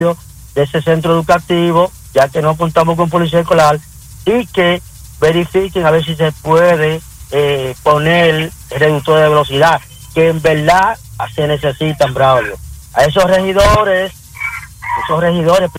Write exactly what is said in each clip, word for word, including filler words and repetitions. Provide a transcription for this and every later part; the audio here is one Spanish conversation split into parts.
de ese centro educativo, ya que no contamos con policía escolar, y que verifiquen a ver si se puede eh, poner reductor de velocidad, que en verdad se necesitan, Braulio. A esos regidores, esos regidores...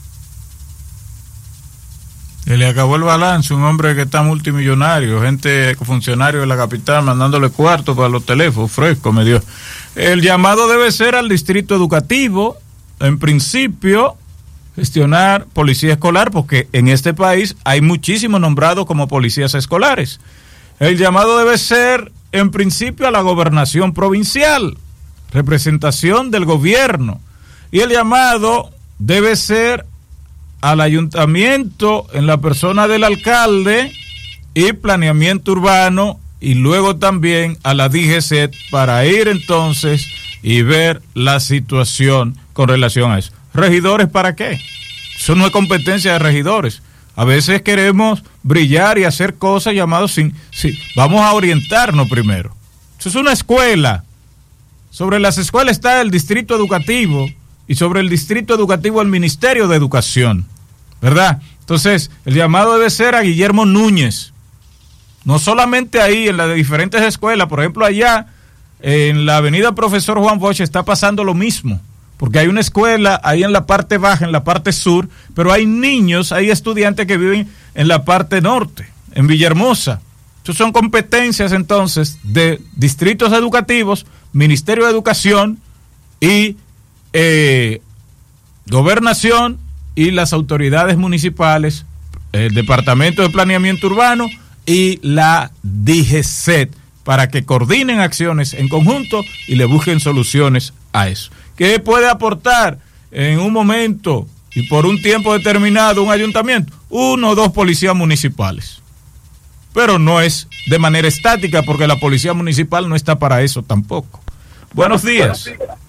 Se le acabó el balance, un hombre que está multimillonario, gente, funcionario de la capital, mandándole cuartos para los teléfonos, fresco me dio. El llamado debe ser al distrito educativo, en principio, gestionar policía escolar, porque en este país hay muchísimos nombrados como policías escolares. El llamado debe ser, en principio, a la gobernación provincial, representación del gobierno, y el llamado debe ser al ayuntamiento en la persona del alcalde y planeamiento urbano, y luego también a la D G C E T para ir entonces y ver la situación con relación a eso. ¿Regidores para qué? Eso no es competencia de regidores. A veces queremos brillar y hacer cosas llamadas sin, sin... Vamos a orientarnos primero. Eso es una escuela. Sobre las escuelas está el distrito educativo y sobre el distrito educativo el Ministerio de Educación, ¿verdad? Entonces, el llamado debe ser a Guillermo Núñez. No solamente ahí, en las diferentes escuelas, por ejemplo, allá en la avenida Profesor Juan Bosch está pasando lo mismo, porque hay una escuela ahí en la parte baja, en la parte sur, pero hay niños, hay estudiantes que viven en la parte norte, en Villahermosa. Esas son competencias entonces de distritos educativos, Ministerio de Educación y eh, Gobernación y las autoridades municipales, el Departamento de Planeamiento Urbano y la D G C E T, para que coordinen acciones en conjunto y le busquen soluciones a eso. ¿Qué puede aportar en un momento y por un tiempo determinado un ayuntamiento? Uno o dos policías municipales. Pero no es de manera estática, porque la policía municipal no está para eso tampoco. Buenos días.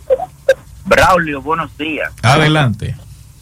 Braulio, buenos días. Adelante.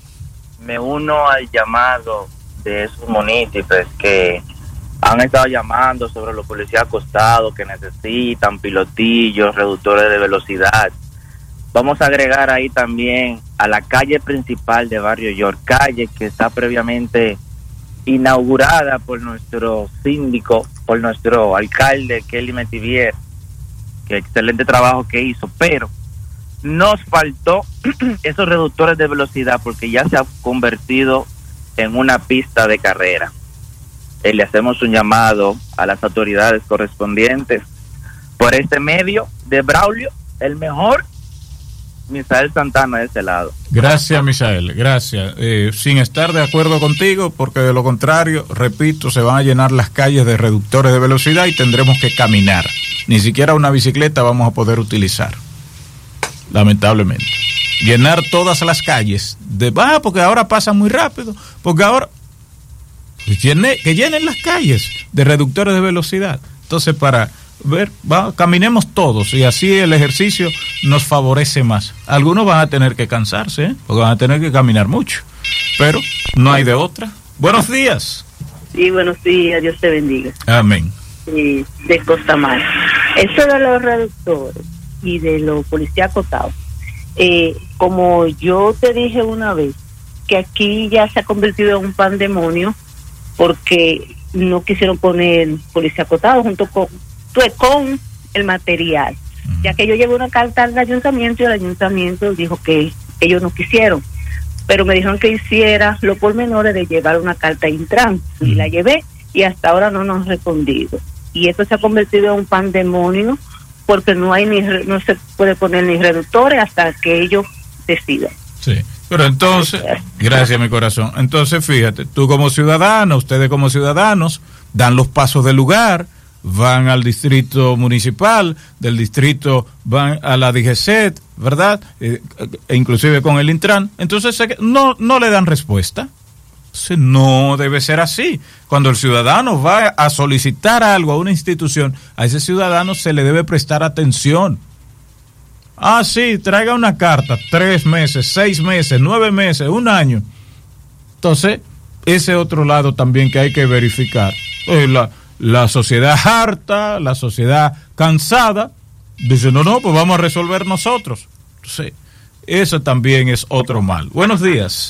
Me uno al llamado de esos municipios que han estado llamando sobre los policías acostados que necesitan pilotillos, reductores de velocidad. Vamos a agregar ahí también a la calle principal de Barrio York, calle que está previamente inaugurada por nuestro síndico, por nuestro alcalde Kelly Metivier, que excelente trabajo que hizo, pero nos faltó esos reductores de velocidad porque ya se ha convertido en una pista de carrera. Eh, le hacemos un llamado a las autoridades correspondientes por este medio de Braulio, el mejor Misael Santana de ese lado. Gracias, Misael, gracias. Eh, sin estar de acuerdo contigo, porque de lo contrario, repito, se van a llenar las calles de reductores de velocidad y tendremos que caminar. Ni siquiera una bicicleta vamos a poder utilizar, lamentablemente. Llenar todas las calles de ah, porque ahora pasa muy rápido, porque ahora pues llene, que llenen las calles de reductores de velocidad. Entonces, para ver, va, caminemos todos y así el ejercicio nos favorece más. Algunos van a tener que cansarse, ¿eh? Porque van a tener que caminar mucho, pero no hay de otra. Buenos días. Sí, buenos días, Dios te bendiga. Amén. Sí, de Costa Mar. Eso de los reductores y de los policías acotados, eh, como yo te dije una vez, que aquí ya se ha convertido en un pandemonio porque no quisieron poner policía acotado junto con, con el material, uh-huh. Ya que yo llevé una carta al ayuntamiento y el ayuntamiento dijo que ellos no quisieron, pero me dijeron que hiciera los pormenores de llevar una carta a Intran, uh-huh. Y la llevé y hasta ahora no nos han respondido, y esto se ha convertido en un pandemonio porque no hay ni no se puede poner ni reductores hasta que ellos decidan. Sí, pero entonces, gracias mi corazón, entonces fíjate, tú como ciudadano, ustedes como ciudadanos, dan los pasos del lugar, van al distrito municipal, del distrito van a la D G C E T, ¿verdad? Eh, e inclusive con el Intran, entonces no, no le dan respuesta. Entonces, no debe ser así. Cuando el ciudadano va a solicitar algo a una institución, a ese ciudadano se le debe prestar atención. Ah, sí, traiga una carta, tres meses, seis meses, nueve meses, un año. Entonces, ese otro lado también que hay que verificar. Eh, la, la sociedad harta, la sociedad cansada, dice, no, no, pues vamos a resolver nosotros. Entonces, Eso también es otro mal. Buenos días.